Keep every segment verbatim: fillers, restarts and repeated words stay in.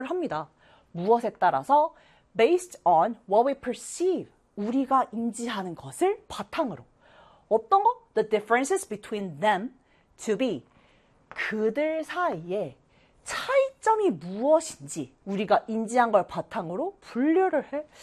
합니다. 무엇에 따라서? based on what we perceive. 우리가 인지하는 것을 바탕으로. 어떤 거? The differences between them to be. 그들 사이에 차이점이 무엇인지 우리가 인지한 걸 바탕으로 분류를 해.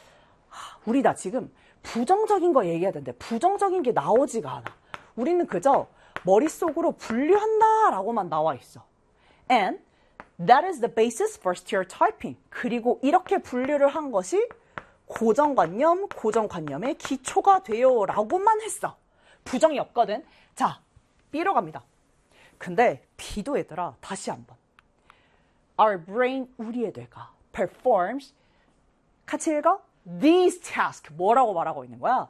우리 나 지금 부정적인 거 얘기해야 되는데 부정적인 게 나오지가 않아. 우리는 그저 머릿속으로 분류한다 라고만 나와 있어. And that is the basis for stereotyping. 그리고 이렇게 분류를 한 것이 고정관념, 고정관념의 기초가 돼요 라고만 했어. 부정이 없거든. 자, B로 갑니다. 근데 B도 얘들아 다시 한번. Our brain, 우리의 뇌가 performs, 같이 읽어? These tasks, 뭐라고 말하고 있는 거야?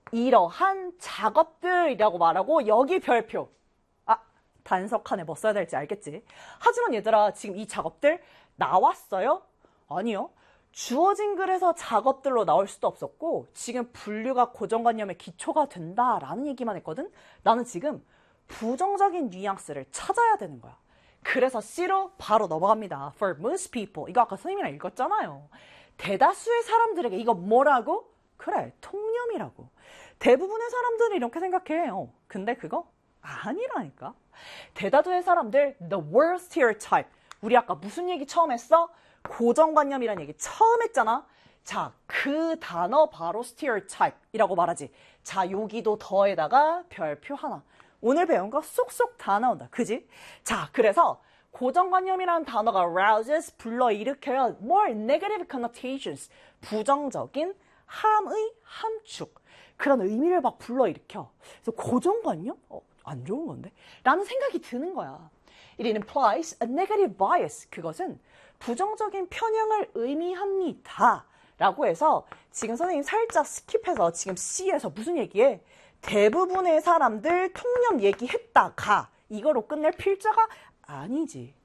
이러한 작업들이라고 말하고 여기 별표. 아, 단석칸에 뭐 써야 될지 알겠지? 하지만 얘들아 지금 이 작업들 나왔어요? 아니요. 주어진 글에서 작업들로 나올 수도 없었고 지금 분류가 고정관념의 기초가 된다라는 얘기만 했거든? 나는 지금 부정적인 뉘앙스를 찾아야 되는 거야. 그래서 C로 바로 넘어갑니다. For most people. 이거 아까 선생님이랑 읽었잖아요. 대다수의 사람들에게 이거 뭐라고? 그래, 통념이라고. 대부분의 사람들이 이렇게 생각해요. 근데 그거 아니라니까. 대다수의 사람들, the world stereotype. 우리 아까 무슨 얘기 처음 했어? 고정관념이라는 얘기 처음 했잖아. 자, 그 단어 바로 stereotype이라고 말하지. 자, 여기도 더에다가 별표 하나. 오늘 배운 거 쏙쏙 다 나온다. 그지? 자, 그래서 고정관념이라는 단어가 arouses, 불러일으켜요. more negative connotations, 부정적인 함의 함축. 그런 의미를 막 불러일으켜. 그래서 고정관념? 어, 안 좋은 건데? 라는 생각이 드는 거야. It implies a negative bias. 그것은 부정적인 편향을 의미합니다. 라고 해서 지금 선생님 살짝 스킵해서 지금 C에서 무슨 얘기해? 대부분의 사람들 통념 얘기했다가 이거로 끝낼 필자가 아니지.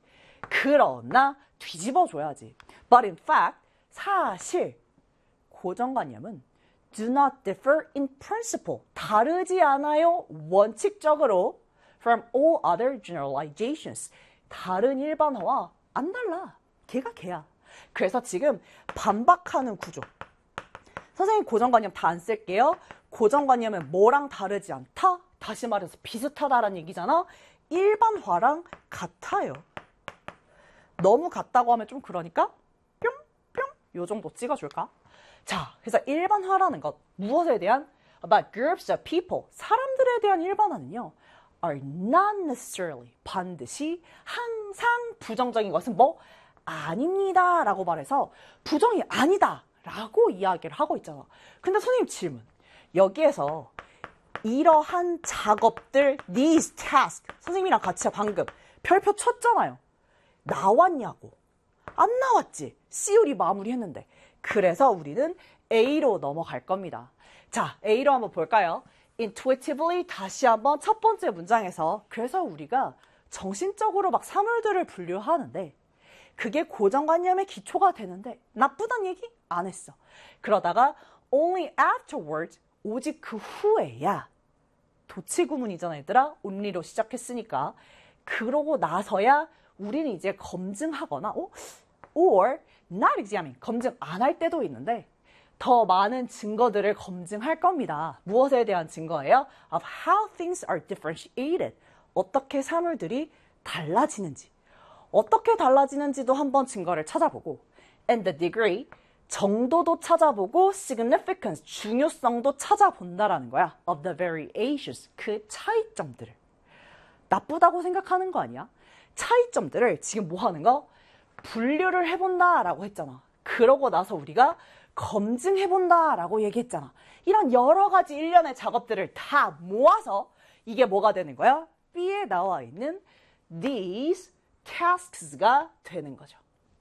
그러나 뒤집어줘야지. But in fact, 사실 고정관념은 do not differ in principle. 다르지 않아요. 원칙적으로 from all other generalizations. 다른 일반어와 안 달라. 걔가 걔야. 그래서 지금 반박하는 구조. 선생님 고정관념 다 안 쓸게요. 고정관념은 뭐랑 다르지 않다? 다시 말해서 비슷하다라는 얘기잖아. 일반화랑 같아요. 너무 같다고 하면 좀 그러니까 뿅, 뿅 요 정도 찍어줄까? 자, 그래서 일반화라는 것, 무엇에 대한? About groups of people, 사람들에 대한 일반화는요. are not necessarily, 반드시 항상 부정적인 것은 뭐? 아닙니다 라고 말해서 부정이 아니다 라고 이야기를 하고 있잖아. 근데 선생님 질문. 여기에서 이러한 작업들, these tasks, 선생님이랑 같이 방금 별표 쳤잖아요. 나왔냐고. 안 나왔지. C우리 마무리했는데. 그래서 우리는 A로 넘어갈 겁니다. 자, A로 한번 볼까요? Intuitively 다시 한번 첫 번째 문장에서 그래서 우리가 정신적으로 막 사물들을 분류하는데 그게 고정관념의 기초가 되는데 나쁘단 얘기 안 했어. 그러다가 only afterwards, 오직 그 후에야 도치구문이잖아 얘들아. only로 시작했으니까 그러고 나서야 우리는 이제 검증하거나 어? or not examine, 검증 안 할 때도 있는데 더 많은 증거들을 검증할 겁니다. 무엇에 대한 증거예요? Of how things are differentiated. 어떻게 사물들이 달라지는지. 어떻게 달라지는지도 한번 증거를 찾아보고 and the degree, 정도도 찾아보고 significance, 중요성도 찾아본다라는 거야. of the variations, 그 차이점들을. 나쁘다고 생각하는 거 아니야? 차이점들을 지금 뭐 하는 거? 분류를 해본다라고 했잖아. 그러고 나서 우리가 검증해본다라고 얘기했잖아. 이런 여러 가지 일련의 작업들을 다 모아서 이게 뭐가 되는 거야? B에 나와 있는 these tasks가 되는 거죠.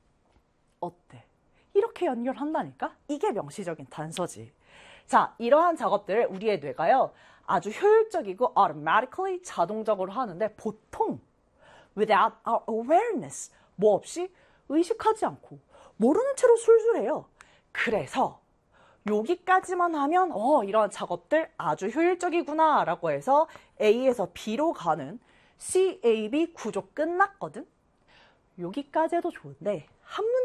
어때? 이렇게 연결한다니까? 이게 명시적인 단서지. 자, 이러한 작업들을 우리의 뇌가요. 아주 효율적이고 automatically 자동적으로 하는데 보통 without our awareness, 뭐 없이 의식하지 않고 모르는 채로 술술 해요. 그래서 여기까지만 하면 어 이런 작업들 아주 효율적이구나 라고 해서 A에서 B로 가는 씨 에이 비 구조 끝났거든. 여기까지 해도 좋은데 한 문제